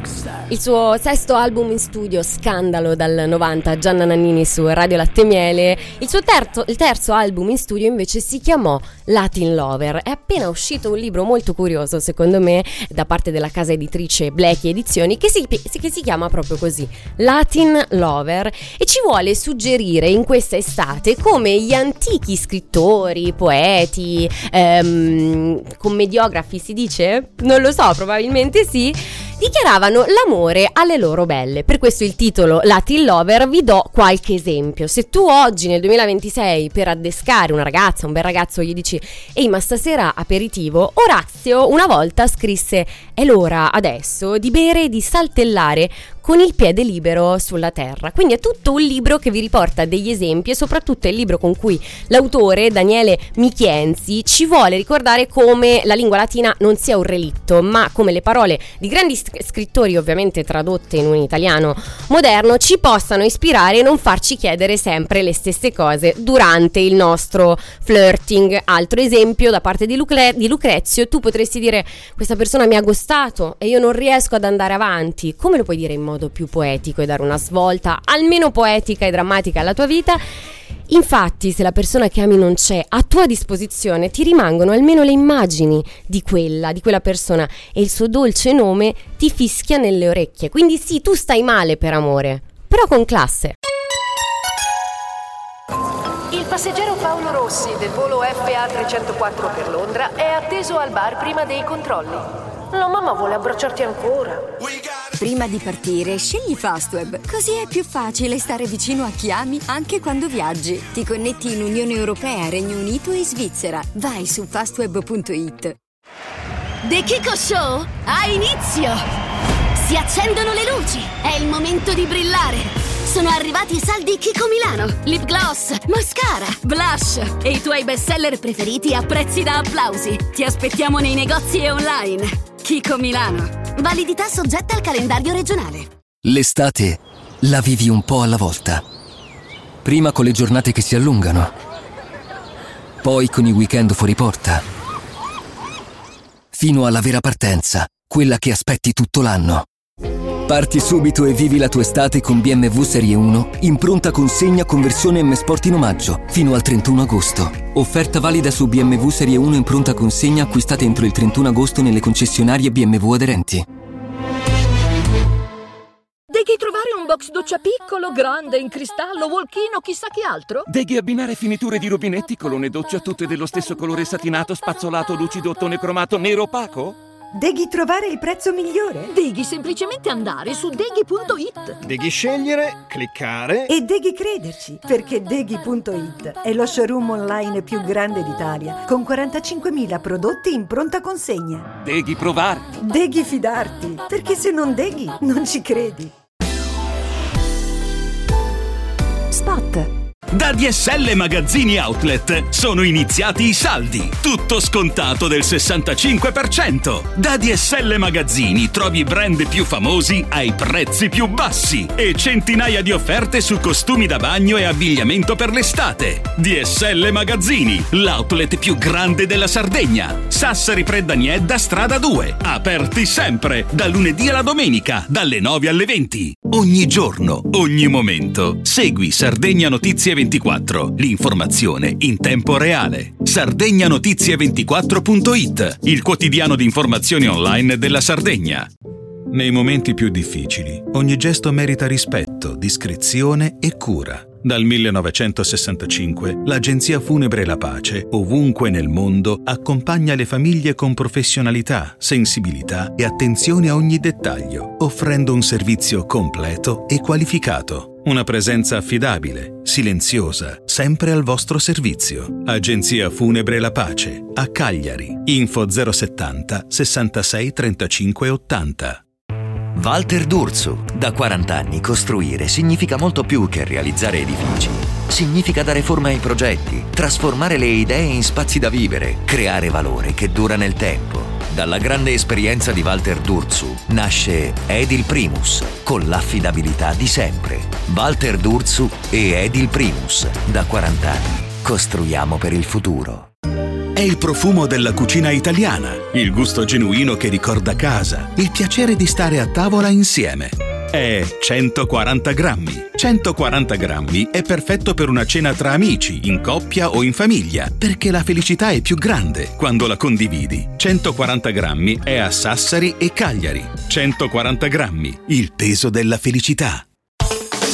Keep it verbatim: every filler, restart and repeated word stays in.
Il suo sesto album in studio, Scandalo, dal novanta, Gianna Nannini su Radio Latte Miele. Il suo terzo, il terzo album in studio invece si chiamò Latin Lover. È appena uscito un libro molto curioso, secondo me, da parte della casa editrice Blackie Edizioni, che si, che si chiama proprio così, Latin Lover, e ci vuole suggerire in questa estate come gli antichi scrittori, poeti, ehm, commediografi si dice? Non lo so, probabilmente sì, dichiaravano l'amore alle loro belle. Per questo il titolo Latin Lover. Vi do qualche esempio. Se tu oggi nel duemilaventisei per addescare una ragazza, un bel ragazzo, gli dici ehi ma stasera aperitivo, Orazio una volta scrisse è l'ora adesso di bere e di saltellare con il piede libero sulla terra. Quindi è tutto un libro che vi riporta degli esempi, e soprattutto è il libro con cui l'autore Daniele Michienzi ci vuole ricordare come la lingua latina non sia un relitto, ma come le parole di grandi scrittori, ovviamente tradotte in un italiano moderno, ci possano ispirare e non farci chiedere sempre le stesse cose durante il nostro flirting. Altro esempio da parte di, Lucre- di Lucrezio: tu potresti dire questa persona mi ha gustato e io non riesco ad andare avanti. Come lo puoi dire in modo più poetico e dare una svolta almeno poetica e drammatica alla tua vita? Infatti, se la persona che ami non c'è a tua disposizione, ti rimangono almeno le immagini di quella, di quella persona, e il suo dolce nome ti fischia nelle orecchie. Quindi sì, tu stai male per amore, però con classe. Il passeggero Paolo Rossi del volo F A trecentoquattro per Londra è atteso al bar prima dei controlli. La mamma vuole abbracciarti ancora. Prima di partire, scegli Fastweb, così è più facile stare vicino a chi ami anche quando viaggi. Ti connetti in Unione Europea, Regno Unito e Svizzera. Vai su fastweb punto it. The Kiko Show ha inizio! Si accendono le luci, è il momento di brillare! Sono arrivati i saldi Kiko Milano, lip gloss, mascara, blush e i tuoi bestseller preferiti a prezzi da applausi. Ti aspettiamo nei negozi e online. Kiko Milano. Validità soggetta al calendario regionale. L'estate la vivi un po' alla volta. Prima con le giornate che si allungano, poi con i weekend fuori porta, fino alla vera partenza, quella che aspetti tutto l'anno. Parti subito e vivi la tua estate con B M W Serie uno in pronta consegna con versione M Sport in omaggio fino al trentuno agosto. Offerta valida su B M W Serie uno in pronta consegna acquistate entro il trentuno agosto nelle concessionarie B M W aderenti. Devi trovare un box doccia piccolo, grande, in cristallo, walk-in o chissà che altro? Devi abbinare finiture di rubinetti, colonne doccia tutte dello stesso colore satinato, spazzolato, lucido, ottone cromato, nero opaco? Devi trovare il prezzo migliore? Devi semplicemente andare su deghi punto it. Devi scegliere, cliccare e devi crederci, perché deghi punto it è lo showroom online più grande d'Italia, con quarantacinquemila prodotti in pronta consegna. Devi provare. Devi fidarti, perché se non deghi non ci credi. Spot. Da D S L Magazzini Outlet sono iniziati i saldi, tutto scontato del sessantacinque per cento. Da D S L Magazzini trovi i brand più famosi ai prezzi più bassi e centinaia di offerte su costumi da bagno e abbigliamento per l'estate. D S L Magazzini, l'outlet più grande della Sardegna. Sassari Preddaniedda, strada due, aperti sempre, dal lunedì alla domenica, dalle nove alle venti. Ogni giorno, ogni momento. Segui Sardegna Notizie ventiquattro, l'informazione in tempo reale. Sardegna Notizie ventiquattro punto it, il quotidiano di informazioni online della Sardegna. Nei momenti più difficili, ogni gesto merita rispetto, discrezione e cura. Dal millenovecentosessantacinque, l'Agenzia Funebre La Pace, ovunque nel mondo, accompagna le famiglie con professionalità, sensibilità e attenzione a ogni dettaglio, offrendo un servizio completo e qualificato. Una presenza affidabile, silenziosa, sempre al vostro servizio. Agenzia Funebre La Pace, a Cagliari. Info zero settanta sessantasei trentacinque ottanta. Walter D'Urso. Da quaranta anni costruire significa molto più che realizzare edifici. Significa dare forma ai progetti, trasformare le idee in spazi da vivere, creare valore che dura nel tempo. Dalla grande esperienza di Walter D'Urso nasce Edil Primus, con l'affidabilità di sempre. Walter D'Urso e Edil Primus. Da quaranta anni costruiamo per il futuro. È il profumo della cucina italiana, il gusto genuino che ricorda casa, il piacere di stare a tavola insieme. È centoquaranta grammi. centoquaranta grammi è perfetto per una cena tra amici, in coppia o in famiglia, perché la felicità è più grande quando la condividi. centoquaranta grammi è a Sassari e Cagliari. centoquaranta grammi, il peso della felicità.